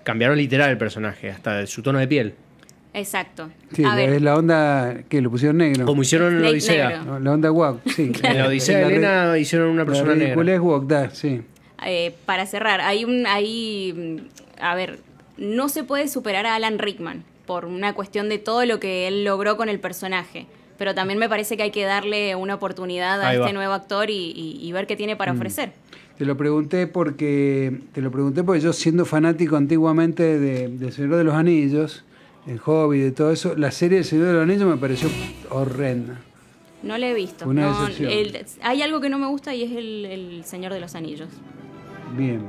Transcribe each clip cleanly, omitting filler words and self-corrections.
cambiaron literal el personaje, hasta su tono de piel. Exacto. Sí, A ver, es la onda que lo pusieron negro. Como hicieron en la Odisea. negro. No, la onda woke, sí. En la Odisea de Elena hicieron una persona la negra. ridiculez woke, sí. para cerrar, a ver, no se puede superar a Alan Rickman por una cuestión de todo lo que él logró con el personaje. Pero también me parece que hay que darle una oportunidad a este nuevo actor y ver qué tiene para ofrecer. Te lo pregunté porque yo, siendo fanático antiguamente de Señor de los Anillos, el Hobbit, de todo eso, la serie de Señor de los Anillos me pareció horrenda. No la he visto. Una decepción. Hay algo que no me gusta y es el Señor de los Anillos. Bien.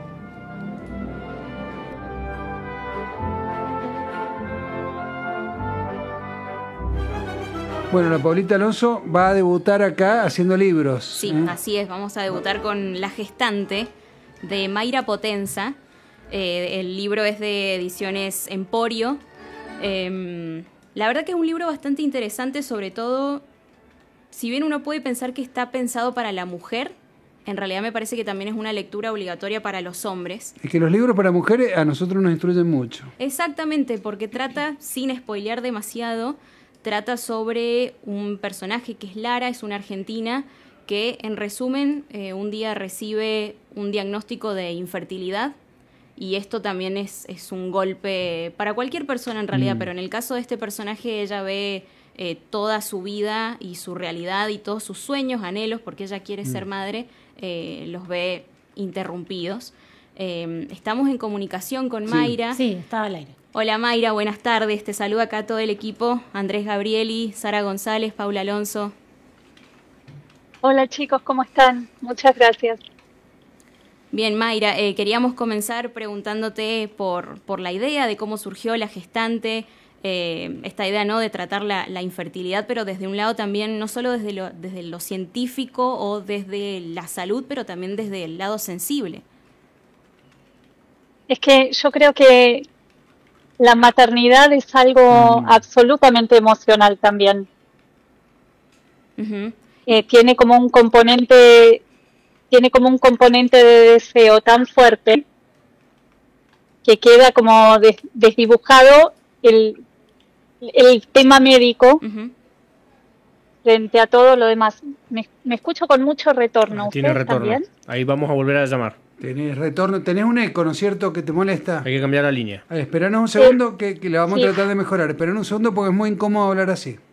Bueno, la Paulita Alonso va a debutar acá haciendo libros. Sí, así es. Vamos a debutar con La Gestante, de Mayra Potenza. El libro es de Ediciones Emporio. La verdad que es un libro bastante interesante, sobre todo, si bien uno puede pensar que está pensado para la mujer, en realidad me parece que también es una lectura obligatoria para los hombres. Es que los libros para mujeres a nosotros nos instruyen mucho. Exactamente, porque trata, sin spoilear demasiado, trata sobre un personaje que es Lara, es una argentina que, en resumen, un día recibe un diagnóstico de infertilidad, y esto también es un golpe para cualquier persona en realidad, pero en el caso de este personaje ella ve toda su vida y su realidad y todos sus sueños, anhelos, porque ella quiere ser madre, los ve interrumpidos. Estamos en comunicación con Mayra. Sí, estaba al aire. Hola Mayra, buenas tardes. Te saluda acá todo el equipo. Andrés Gabrieli, Sara González, Paula Alonso. Hola chicos, ¿cómo están? Muchas gracias. Bien, Mayra, queríamos comenzar preguntándote por la idea de cómo surgió La Gestante, esta idea, ¿no?, de tratar la infertilidad, pero desde un lado también, no solo desde lo científico o desde la salud, pero también desde el lado sensible. Es que yo creo que la maternidad es algo absolutamente emocional también. Uh-huh. Tiene como un componente de deseo tan fuerte que queda como desdibujado el tema médico frente a todo lo demás. Me escucho con mucho retorno. Tiene retorno. ¿También? Ahí vamos a volver a llamar. Tenés retorno, tenés un eco, ¿no es cierto?, que te molesta. Hay que cambiar la línea. Esperanos un segundo que le vamos a tratar de mejorar. Esperanos un segundo porque es muy incómodo hablar así.